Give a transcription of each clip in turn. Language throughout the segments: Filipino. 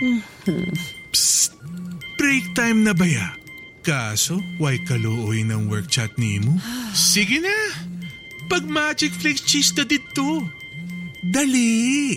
Psst! Break time na ba ya? Kaso, why kaluoy ng work chat ni mo? Sige na! Pag Magic Flakes cheese na dito. Dali!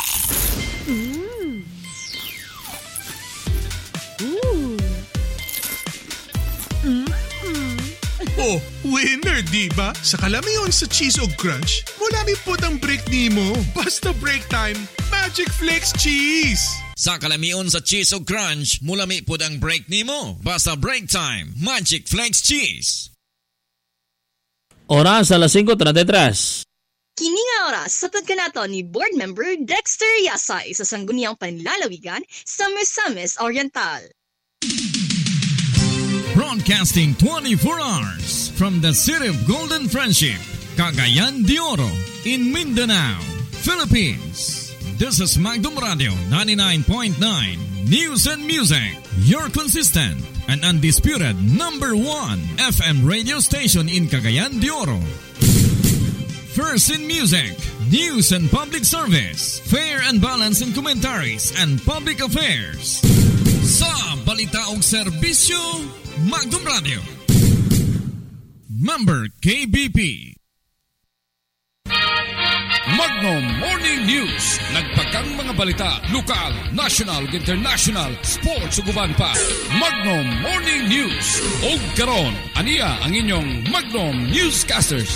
Oh, winner, diba? Sa kalamiyon sa cheese o crunch, mulami po ang break ni mo. Basta break time, Magic Flakes cheese! Sa kalamion sa cheese o crunch, mulami po ang break nimo. Basta break time, Magic Flakes Cheese. Oras alas 5:33. Kini nga oras, sapad ka nato ni board member Dexter Yasay sa Sangguniang Panlalawigan sa Misamis Oriental. Broadcasting 24 hours from the city of Golden Friendship, Cagayan de Oro, in Mindanao, Philippines. This is Magdum Radio 99.9 News and Music, your consistent and undisputed number 1 FM radio station in Cagayan de Oro. First in music, news and public service, fair and balanced in commentaries and public affairs. Sa balita og serbisyo, Magdum Radio. Member KBP. Magnum Morning News. Nagpagang mga balita, lokal, national, international, sports ug uban pa. Magnum Morning News. Og karon, aniya ang inyong Magnum Newscasters.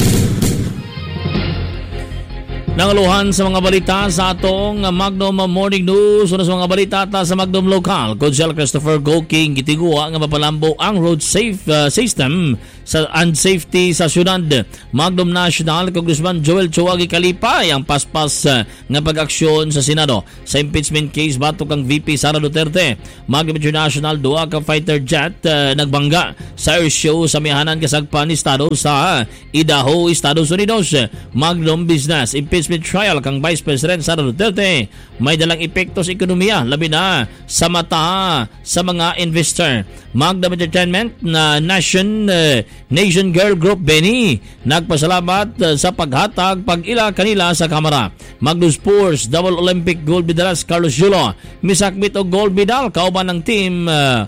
Nangaluhan sa mga balita sa atong Magnum Morning News. Una sa mga balita ta sa Magnum Local, Consul Christopher Goking gitiguwa nga mapalambo ang road system and safety sa syudad. Magnum National Congressman Joel Chua gikalipay ang paspas nga pag-aksyon sa Senado sa impeachment case batok kang VP Sara Duterte. Magnum International duha ka fighter jet nagbangga sa air show sa mihanan kasagpan ni Estado sa Idaho, Estados Unidos. Magnum Business impeachment trial kang Vice President Sara Duterte may dalang epekto sa ekonomiya labi na sa mata sa mga investor. Magnum Entertainment na Nation Girl Group Benny nagpasalamat sa paghatag pag-ila kanila sa kamera. Magnum Sports double Olympic gold medalist Carlos Yulo misakmit og gold medal kauban ng team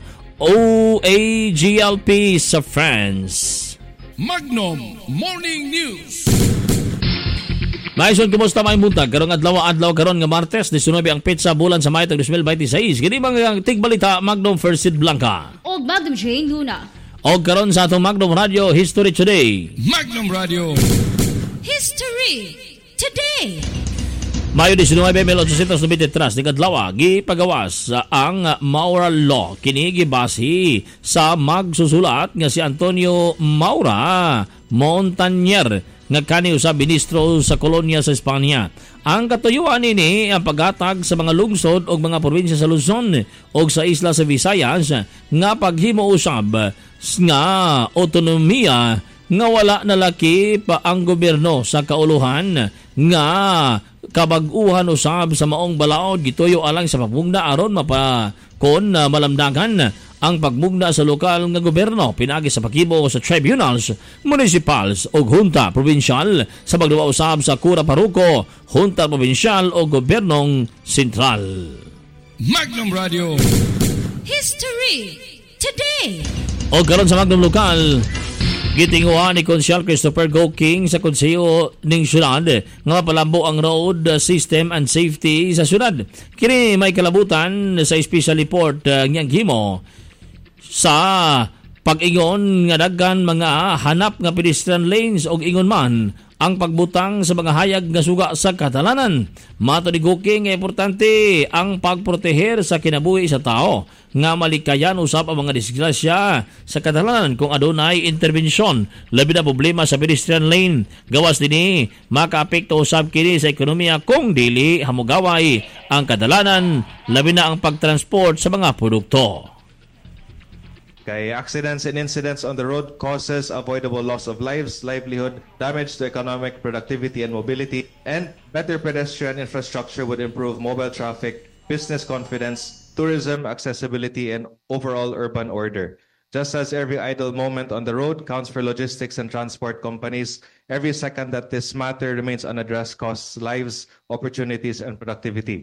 OAGLP sa France. Magnum Morning News. Maison, kumusta may buntag? Karong adlaw karon nga Martes, 19 ang petsa bulan sa Mayo 2026. Kini mga tigbalita Magnum First Seed Blanca. Og Magnum Jane Luna. Og karon sa atong Magnum Radio History Today. Magnum Radio History Today. Mayo 19, 1893, nikadlaw gipagawas ang Maura Law. Kini gibasi sa magsusulat nga si Antonio Maura Montañer nga kaniyo sa ministro sa kolonya sa Espanya. Ang katuyuan nini ang paghatag sa mga lungsod o mga probinsya sa Luzon o sa isla sa Visayas nga paghimo usab nga autonomiya nga wala nalaki pa ang gobyerno sa kauluhan nga kabag-uhan usab sa maong balaod gituyo alang sa pagmugna aron mapakon malamdagan ang pagmugna sa lokal nga gobyerno pinagi sa pakibo sa tribunals, municipals o junta provincial sa pagduwa usab sa kura paruko, junta provincial o gobyernong sentral. Magnum Radio History Today. O karon sa Magnum Lokal, gitinguhan ni Consul Christopher Goking sa konseyo ning syudad nga mapalambo ang road system and safety sa syudad. Kini may kalabutan sa special report niyang himo sa pag-ingon nga daghan mga hanap nga pedestrian lanes og ingon man ang pagbutang sa mga hayag nga suga sa katalanan. Mato ni Goking nga importante ang pagproteher sa kinabuhi sa tao nga malikayan usab ang mga disgrasya sa katalanan kung adunay interbensyon labi na problema sa pedestrian lane. Gawas dinhi makaapekto usab kini sa ekonomiya kung dili hamugaway ang katalanan labi na ang pagtransport sa mga produkto. Kay accidents and incidents on the road causes avoidable loss of lives, livelihood, damage to economic productivity and mobility, and better pedestrian infrastructure would improve mobile traffic, business confidence, tourism, accessibility, and overall urban order. Just as every idle moment on the road counts for logistics and transport companies, every second that this matter remains unaddressed costs lives, opportunities, and productivity.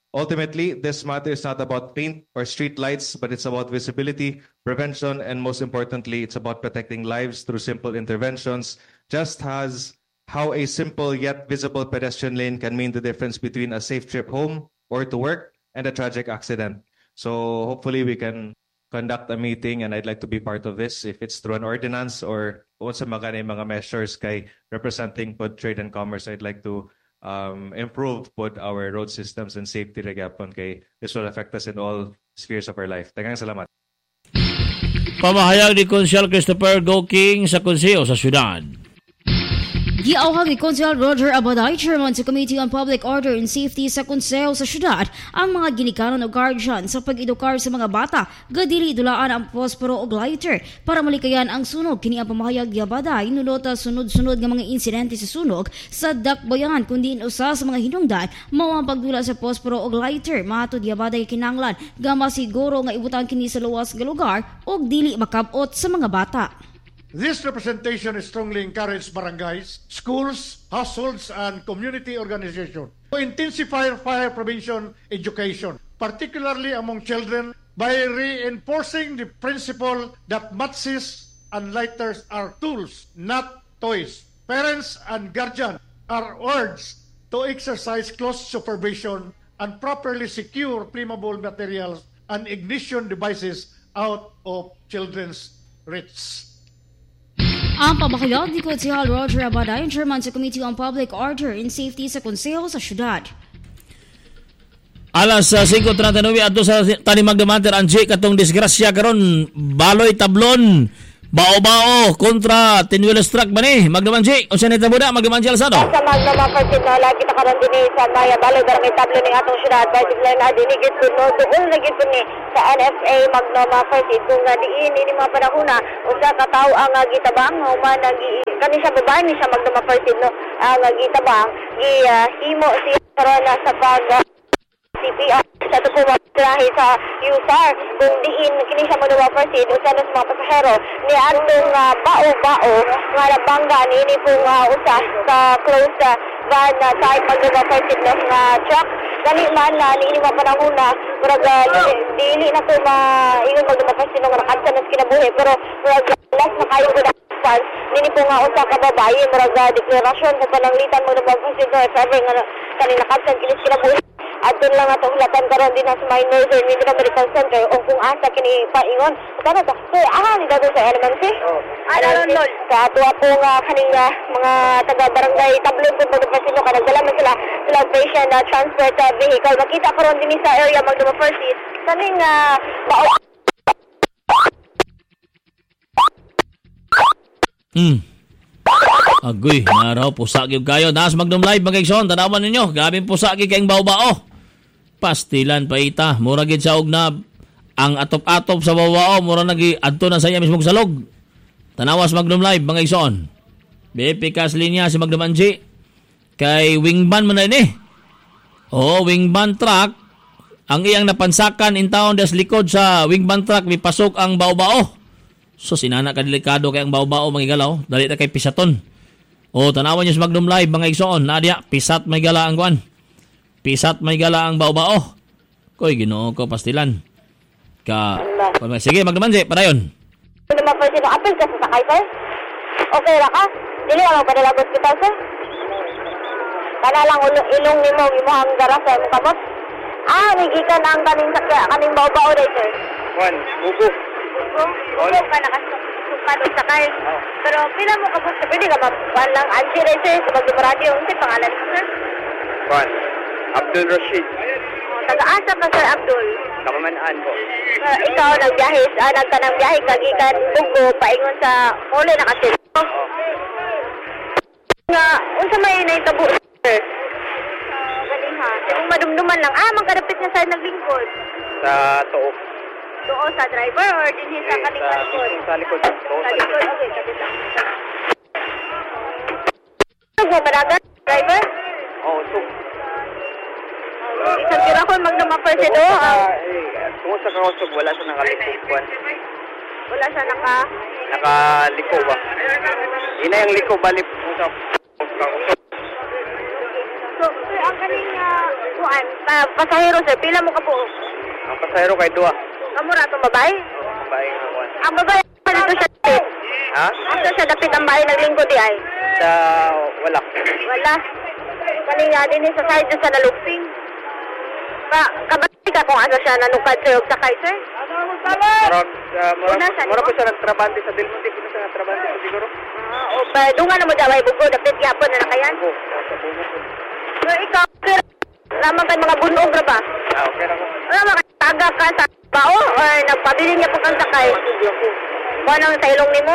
Ultimately, this matter is not about paint or street lights, but it's about visibility, prevention, and most importantly, it's about protecting lives through simple interventions, just as how a simple yet visible pedestrian lane can mean the difference between a safe trip home or to work and a tragic accident. So hopefully we can conduct a meeting, and I'd like to be part of this, if it's through an ordinance or sa mga measures kay representing Food Trade and Commerce. I'd like to improve our road systems and safety regapon kay this will affect us in all spheres of our life. Daghang salamat. Pamahayag ni Consul Christopher Goking sa konseho sa syudad. Giauhag ni Consul Roger Abaday, Chairman sa Committee on Public Order and Safety sa konseho sa syudad, ang mga ginikanan o guardian sa pag-edukar sa mga bata gadili dulaan ang posporo o lighter para malikayan ang sunog. Kini ang pamahayag ni Abaday nulota sunod-sunod nga mga insidente sa sunog sa Dakbayan kundi usa sa mga hinungdan mao ang pagdula sa posporo o lighter. Matud ni Abaday kinanglan gama siguro nga ibutang kini sa luwas nga lugar og dili makabot sa mga bata. This representation strongly encourages barangays, schools, households, and community organizations to intensify fire prevention education, particularly among children, by reinforcing the principle that matches and lighters are tools, not toys. Parents and guardians are urged to exercise close supervision and properly secure flammable materials and ignition devices out of children's reach. Ang pamahayag ni Konsehal Roger Abaday, Chairman sa Committee on Public Order and Safety sa konseho sa syudad. Alas 5:39 adto sa Tanimag Damanter Angie katong disgrasya karon baloy tablon bao-bao kontra Tinwiles Truck ba ni Magdamanji unsa ni tabuda Magdamanji Alsado sa Magdama Partida lagi ta karon dinhi sa Maya Baloy barangay tablo ning atong syudad particular na dinhi gid kuno duol lagi ni sa NFA Magdama Partida kung diin ini mga panahona usa ka tawo ang gitabang human kani siya babae ni siya Magdama Partida no ang gitabang himo si corona sa pag CPR sa tukumatrahe sa USAR kung diin kini siya Magdama Partida usa sa mga pasahero ni atong bao-bao nga nabangga niini pong usa sa close van sa Magdama Partida nga truck dali man na niini mga panahona murag dili na ko ingon Magdama Partida nga nakatsa na kinabuhi pero murag last na kayo ko nini po nga usa ka babae murag deklarasyon sa pananglitan Magdama Partida if ever nga kanina nakatsa kinis kinabuhi atun lang atong hulatan karon din sa minor sa Mindanao Medical Center o kung asa kini paingon kana ta ni dato sa elementary lol sa ato po nga kaning mga taga barangay tablon po pagpasino kada dala man sila patient transport vehicle makita karon din sa area Magdama Partida kaning Agoy, naraw pusa gyud kayo. Nas Magdom Live magigson, tanawan ninyo. Gabing pusa gyud kayong bao-bao. Pastilan pa ita, mura gid sa ugnab. Ang atop-atop sa bao-bao, mura nagi adto na sa iya mismong salog. Tanawas Magdom Live magigson. Bepikas linya si Magdom Angie. Kay wingman man na ini. Oh, wingman truck. Ang iyang napansakan in town des likod sa wingman truck mipasok ang bao-bao. So sinana ka delikado kay ang bao-bao magigalaw. Dali ta kay pisaton. O tanawan niyo sa Magdom Live mga igsoon. Nadia, pisat may gala ang kwan. Pisat may gala ang bao-bao. Koy Ginoo ko pastilan. Sige Magdom Angie, padayon. Magdama Partida apil ka sa sakay sir. Okay ra ka? Dili lang padala hospital sir. Kana lang ilong nimo imong garas sa imong kamot. Gikan ang kaning bao-bao dai sir. Kwan, bubo. Bubo ka nakasukan sakay. Pero pila mo kabot sa pwede ka mapan lang Angie ray sir sa pagdumaradio unsa pangalan sir? Kwan, Abdul Rashid. Taga-asa ka sir Abdul? Kamamanaan po. Ikaw nagbiyahe, nagtanang biyahe kagikan Bugo paingon sa uli na kasi. Nga, unsa may naitabo sir? Galing ha. Kung madumduman lang, magkadapit na sa naglingkod. Sa Tuok. Tuo sa driver or din sa kaning likod? Sa likod. Sa likod, okay. Kapit lang. Madagan, driver? Oo, Tuok. Isang tira ko, Magdama Partida. Kung sa kakosog, wala siya nakalikod. Wala siya nakaliko ba? Ina yung liko, balik mo sa kakosog. So, sir, ang kaning kuan, pasahero sir, pila mo ka po? Ang pasahero kay Dua. Kamu ra itong babae? Babae nga kuan. Ang babae, dito siya dapit. Ha? Ito siya dapit ang bahay naglingkod di ay? Sa wala. Wala. Kaning din sa side sa naluping. Kabati ka kung ano siya nanukad sir o sakay sir? Murag po siya nagtrabante sa Delmonte. Kung siya nagtrabante sa siguro. O ba, doon nga na mo daway buko, dapit yapon na nakayan? So ikaw, sir, lamang kay mga bunog na ba? Okay na ko. Lamang kay taga ka sa bao or nagpabili niya po kang sakay? Kung anong sa ilong ni mo?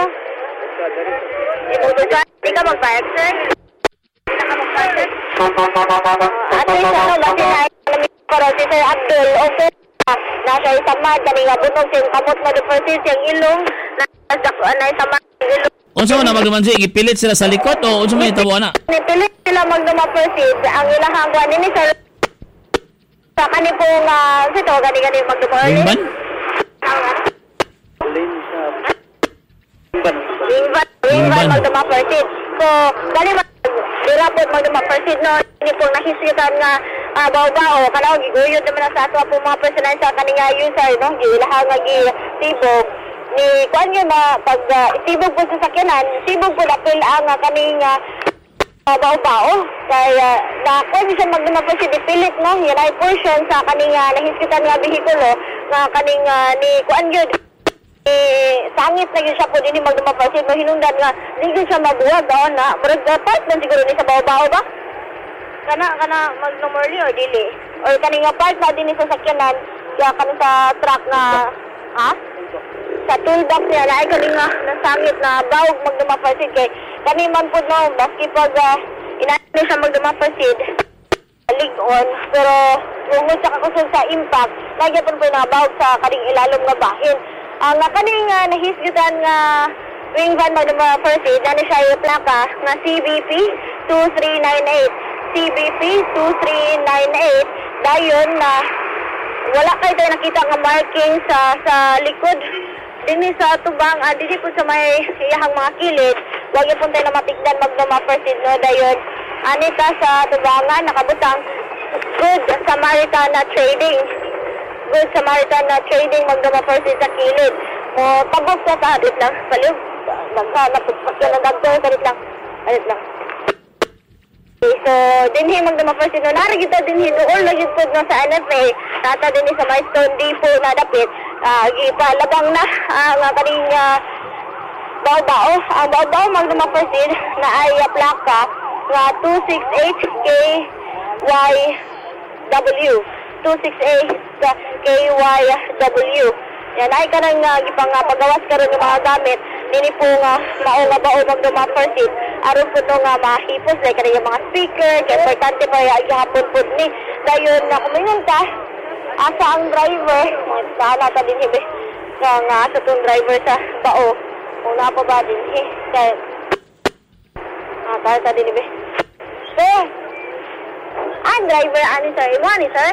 Imuto dyan. Hindi ka magpayag, sir? Hindi ka magpayag, sir? At least ano ba sinahay pero si Sir Abdul, okay nasa isamad, kanina bunog siyang kamot na deposit siyang ilong, nasa isamad yung ilong. Unsa man na magdumansi, gipilit sila sa likod o unsa man itabo ana? Nipilit sila magdumaproceed, ang ilahang kuan ni Sir sa kanipong, sito, gani magdumaproceed. Limban? Limban magdumaproceed. So, gani dirapot magdumaproceed no, hindi pong nahisitan nga bao-bao, kanang giguyod naman sa ato po mga personal sa kaninga user, no? Gilahang nga gitibog. Ni kuan yun na pag tibog po sa sakyanan, tibog po na ang kaninga bao-bao. Kaya na kuan siya magdumaproceed, dipilit, no? Yan ay portion sa kaninga nahisitan nga bihikulo nga kaninga ni kuan yun. Sangit na yun siya po din magdumaproceed, no? Hinundan nga, hindi siya mabuwag, na. Pero part na siguro ni sa bao-bao ba? Kana mag-normally or dili? Or kaninga part na din sa sakyanan, kaya kani sa truck na, sa toolbox niya, na ay kaninga nasangit na bawag magdumaproceed kay kaniman po no, baski pag inaano siya magdumaproceed, lig-on, pero kung sa kakusog sa impact, nagyapon po na bawag sa kaning ilalom nga bahin. Ang kaning nahisgitan nga wing van magdumaproceed, na siya yung plaka nga CBP 2398. CBP 2398 dayon na wala kayo tayo nakita nga marking sa likod din sa tubang dili po sa may iyahang mga kilid wag po tayo na matigdan magdumaproceed no dayon anita sa tubangan nakabutang Good Samaritan magdumaproceed sa kilid o tabok sa talit lang palib napagpakyan ng dagto talit lang. So, dinhi magdumaproceed no, narigita dinhi doon lagi po no sa NFA, nata dinhi sa Milestone Depot na dapit, ipalabang na ang kaning bao-bao. Ang bao-bao magdumaproceed na ay plaka nga 268KYW. 268KYW. Yan ay kanang gipangapagawas karon ng mga gamit dini po nga mao nga bao magdumaproceed aron po to nga mahipos like kanang mga speaker kay importante pa gihapon pud ni dayon na kumingon ka asa ang driver sana ta dinhi be nga asa tong driver sa bao una pa ba dinhi kay ta dinhi be ang driver ani sir imo ani sir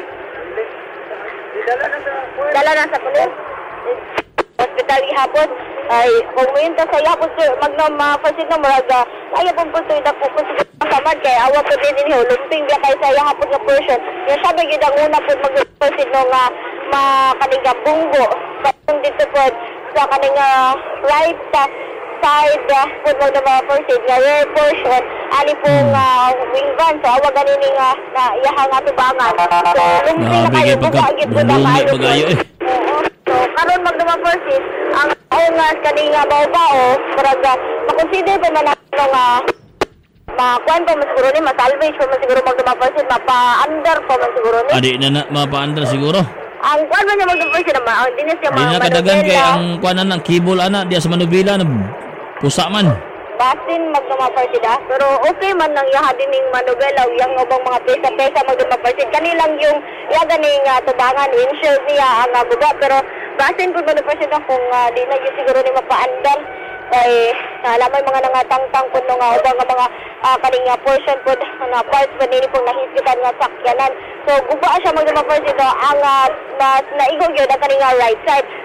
dala na sa pulis hospital gihapon ay kung mayon ta sa yapon sir magdumaproceed na muraga ay po po ito po samad kay awa po din lumping biya kay sa yapon nga portion yung sabi yun ang una po magdumaproceed no nga makaninga bunggo katong dito po sa kaninga right side po magdumaproceed nga rear portion ali po wing van so awa ganini nga na iyahang nga tubangan so lumping na kayo bugagit po na kayo so karon magdumaproceed ang nga kaninga bao-bao paraga makonsider pa man nga makuan pa siguro ni masalvage pa siguro magdumaproceed mapa-under pa siguro ni adi na mapa-under siguro ang kuan man magdumaproceed naman ang dinis niya di na kadagan kay ang kuanan ng cable ana diya sa manubila na pusa man basin magdumaproceed pero okay man nang yaha dining manubela yang ubang mga pesa magdumaproceed kanilang yung ganing tubangan windshield niya ang buga pero basin po magdumaproceed kung di na yun siguro ni mapa-under kay lamay mga nangatangtang po nga ubang mga kaning portion po na parts po nini pong nahisgitan nga sakyanan so guba siya magdumaproceed ang naigog yun ang kaning right side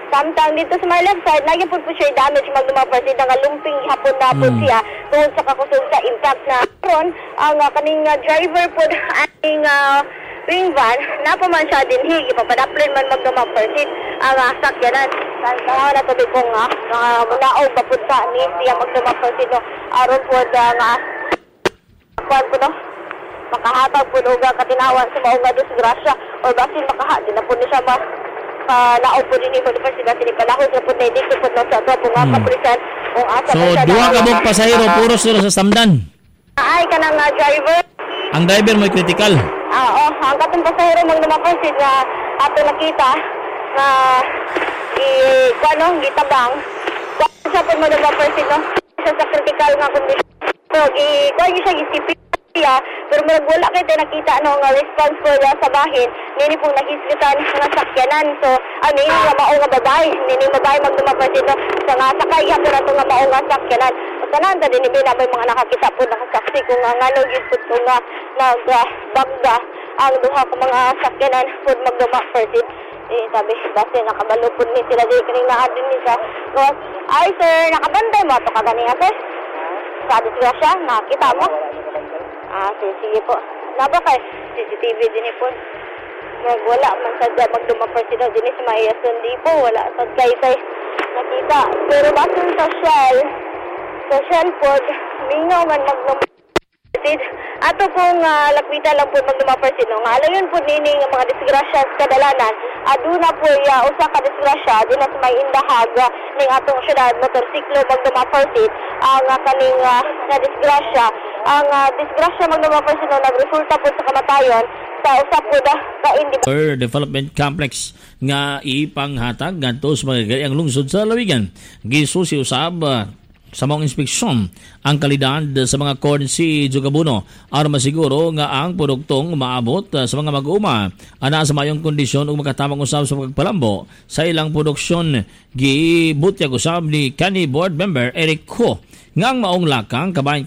Samtang dito sa my left side, lagi po siya damage magdumaparsid nga lumping hapon na po siya tungod sa kakusog sa impact na ron ang kaning driver po aning wing van na pa man siya dinhi ipapadaplin man magdumaparsid ang sakyanan. Kaya na to kung naog papunta ni siya magdumaparsid no aron po nga kwan po no makahatag po no katinawan sa maong nga disgrasya o basin makahadi na po ni siya naog po din po sila sinipalahos na po na dito po sa ito po nga kaprisan kung asa So, duha ka mong pasahero, puro sila sa samdan. Ay, ka ng driver. Ang driver mo'y critical. Ang katong pasahero mang lumapansin na ato nakita na gitabang. Siya po mang lumapansin, no? Siya sa critical nga kondisyon. So, kuha niyo siya gisipin. Pero wala kayo tayo nakita nga response ko sa bahin. Nini pong nakiskitan nga sakyanan. So, nini nga maong nga babae. Nini babae magdumapansin, no? Sa nga sakay hapon na ito nga maong nga sakyanan. Tanan ta din may mga nakakita po nakasaksi kung ngano gyud pud ko nga nagbagda ang duha ka mga sakyanan pud magdumapansin. Sabi base nakabalo pud ni sila di kini naadin ni siya. So, ay sir, nakabantay mo to kagani ate? Sa disgrasya, nakita mo? Sige po. Naba kay CCTV din po. Wala man sadya magdumapansin din sa Mayason di po. Wala sadya tay nakita. Pero basin social po, mingaw man magdumapansin. Ato pong lakwita lang po magdumapansin. Alam yun po nini nga mga disgrasya sa kadalanan. Aduna po usa ka disgrasya din sa may indahag ning atong syudad motorsiklo magdumapansin. Ang kaning na disgrasya ang disgrasya magdumapansin nagresulta po sa kamatayon sa usa po ka development complex nga ipanghatag ngadto sa mga ang lungsod sa Lawigan. Gisusi usab sa mga inspeksyon ang kalidad sa mga corn si Jugabuno aron masiguro nga ang produktong maabot sa mga mag-uuma ana sa mayong kondisyon ug makatamang usab sa pagpalambo sa ilang produksyon. Gibutyag usab ni Kani Board Member Eric Ho nga ang maong lakang kabahin